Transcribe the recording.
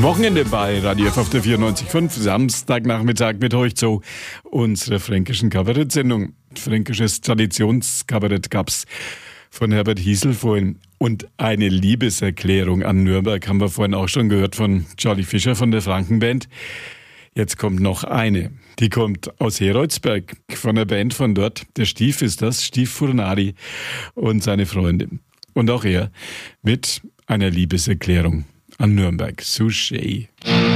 Wochenende bei Radio F auf der 94.5, Samstagnachmittag mit euch zu unserer fränkischen Kabarettsendung. Fränkisches Traditionskabarett gab's von Herbert Hiesel vorhin. Und eine Liebeserklärung an Nürnberg haben wir vorhin auch schon gehört von Charlie Fischer von der Frankenband. Jetzt kommt noch eine. Die kommt aus Heroldsberg, von der Band von dort. Der Stief ist das, Stief Furnari und seine Freundin. Und auch er mit einer Liebeserklärung an Nürnberg. Sushi.